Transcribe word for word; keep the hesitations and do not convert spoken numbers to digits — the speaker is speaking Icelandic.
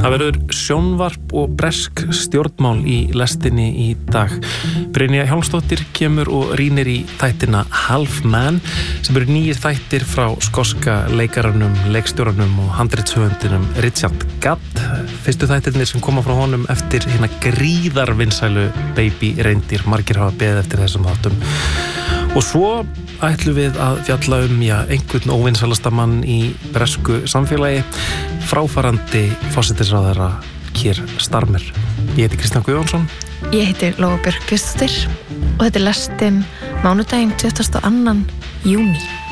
Það verður sjónvarp og bresk stjórnmál í lestinni í dag. Brynja Hjálmsdóttir kemur og rýnir í þættina Half Man sem eru nýjir þættir frá skoska leikaranum, leikstjóranum og handritshöfundinum Richard Gadd. Fyrstu þættirnir sem koma frá honum eftir hérna gríðarvinsælu Baby Reindeer. Margir hafa beðið eftir þessum þáttum. Og svo ætlum við að fjalla um já, einhvern óvinsælasta mann í bresku samfélagi, fráfarandi forsætisráðherra Keir Starmer. Ég heiti Kristján Guðjónsson. Ég heiti Lóa Björk Kristdóttir og þetta er lestin mánudaginn tuttugasta og annan júní.